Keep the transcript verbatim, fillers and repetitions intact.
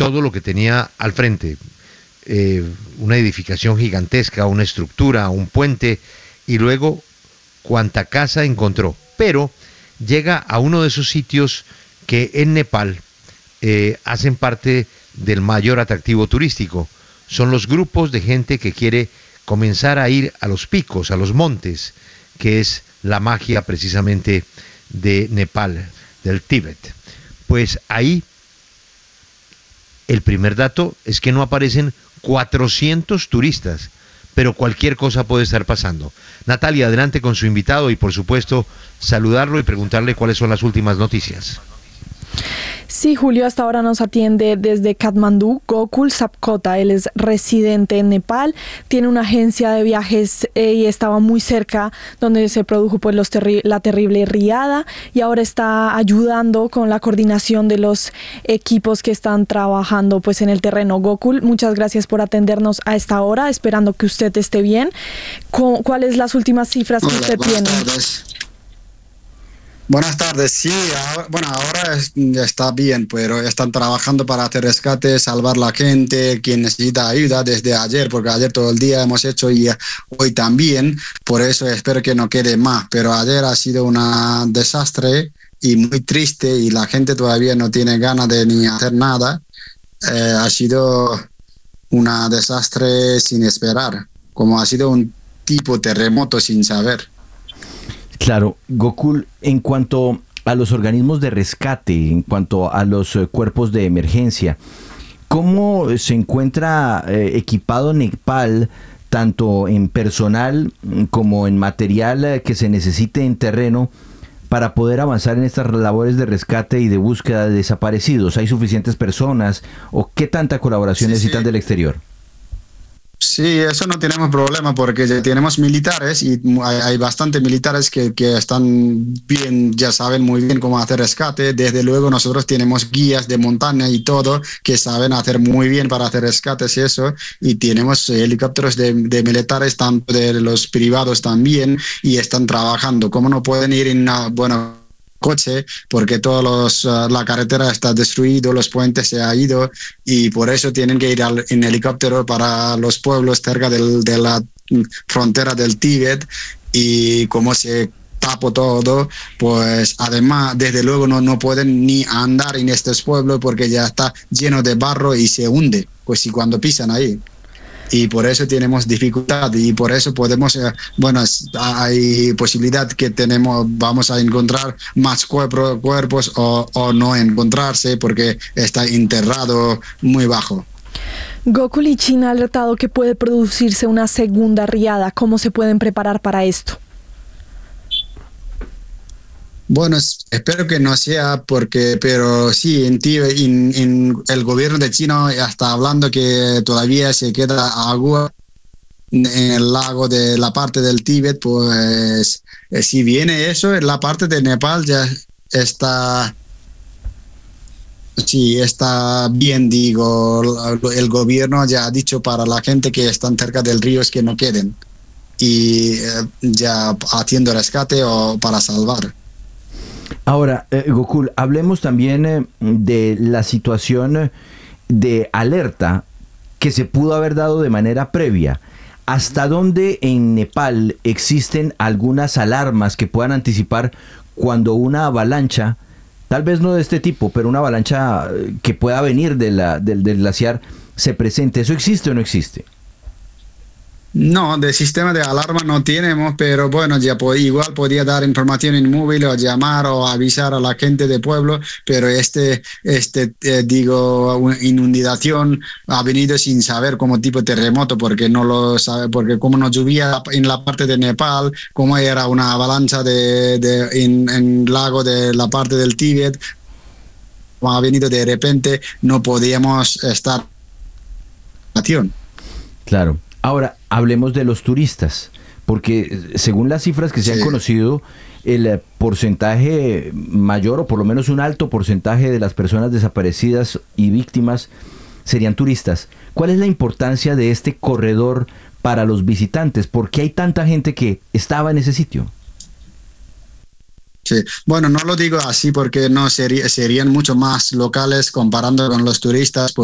todo lo que tenía al frente. Eh, una edificación gigantesca, una estructura, un puente, y luego cuanta casa encontró. Pero llega a uno de esos sitios que en Nepal eh, hacen parte del mayor atractivo turístico. Son los grupos de gente que quiere comenzar a ir a los picos, a los montes, que es la magia precisamente de Nepal, del Tíbet. Pues ahí el primer dato es que no aparecen cuatrocientos turistas, pero cualquier cosa puede estar pasando. Natalia, adelante con su invitado y por supuesto saludarlo y preguntarle cuáles son las últimas noticias. Sí, Julio, hasta ahora nos atiende desde Katmandú Gokul Sapkota. Él es residente en Nepal, tiene una agencia de viajes eh, y estaba muy cerca donde se produjo pues los terri- la terrible riada, y ahora está ayudando con la coordinación de los equipos que están trabajando pues en el terreno. Gokul, muchas gracias por atendernos a esta hora, esperando que usted esté bien. ¿Cuáles las últimas cifras que Hola, usted buenas tiene? Tardes. Buenas tardes, sí, ahora, bueno, ahora es- está bien, pero están trabajando para hacer rescate, salvar a la gente, quien necesita ayuda desde ayer, porque ayer todo el día hemos hecho y hoy también, por eso espero que no quede más, pero ayer ha sido un desastre y muy triste y la gente todavía no tiene ganas de ni hacer nada. Eh, ha sido un desastre sin esperar, como ha sido un tipo terremoto sin saber. Claro, Gokul, en cuanto a los organismos de rescate, en cuanto a los eh, cuerpos de emergencia, ¿cómo se encuentra eh, equipado Nepal, tanto en personal mm, como en material eh, que se necesite en terreno, para poder avanzar en estas labores de rescate y de búsqueda de desaparecidos? ¿Hay suficientes personas o qué tanta colaboración Sí, necesitan sí. del exterior? Sí, eso no tenemos problema porque ya tenemos militares y mu- hay, hay bastantes militares que, que están bien, ya saben muy bien cómo hacer rescate. Desde luego nosotros tenemos guías de montaña y todo que saben hacer muy bien para hacer rescates y eso. Y tenemos helicópteros de, de militares, tanto de los privados también, y están trabajando. ¿Cómo no pueden ir en una buena coche? Porque todos los, uh, la carretera está destruido, los puentes se han ido y por eso tienen que ir al, en helicóptero para los pueblos cerca del, de la mm, frontera del Tíbet, y como se tapó todo, pues además desde luego no, no pueden ni andar en estos pueblos porque ya está lleno de barro y se hunde, pues si cuando pisan ahí. Y por eso tenemos dificultad y por eso podemos, eh, bueno, es- hay posibilidad que tenemos, vamos a encontrar más cuerpo- cuerpos o, o no encontrarse porque está enterrado muy bajo. Gokul y China ha alertado que puede producirse una segunda riada. ¿Cómo se pueden preparar para esto? Bueno, es- espero que no sea porque, pero sí, en, Tíbet, en, en el gobierno de China está hablando que todavía se queda agua en el lago de la parte del Tíbet, pues eh, si viene eso, en la parte de Nepal ya está, sí, está bien, digo, la- el gobierno ya ha dicho para la gente que están cerca del río es que no queden y eh, ya haciendo rescate o para salvar. Ahora, eh, Gokul, hablemos también eh, de la situación eh, de alerta que se pudo haber dado de manera previa. ¿Hasta dónde en Nepal existen algunas alarmas que puedan anticipar cuando una avalancha, tal vez no de este tipo, pero una avalancha eh, que pueda venir de la, del, del glaciar, se presente? ¿Eso existe o no existe? No, de sistema de alarma no tenemos, pero bueno, ya po- igual podía dar información en móvil o llamar o avisar a la gente del pueblo, pero este, este eh, digo, una inundación ha venido sin saber como tipo terremoto, porque no lo sabe, porque como no llovía en la parte de Nepal, como era una avalancha de, de en, en lago de la parte del Tíbet, como ha venido de repente, no podíamos estar en acción. Claro. Ahora, hablemos de los turistas, porque eh, según las cifras que se han Sí. conocido, el eh, porcentaje mayor, o por lo menos un alto porcentaje de las personas desaparecidas y víctimas serían turistas. ¿Cuál es la importancia de este corredor para los visitantes? ¿Por qué hay tanta gente que estaba en ese sitio? Sí, bueno, no lo digo así porque no sería, serían mucho más locales comparando con los turistas.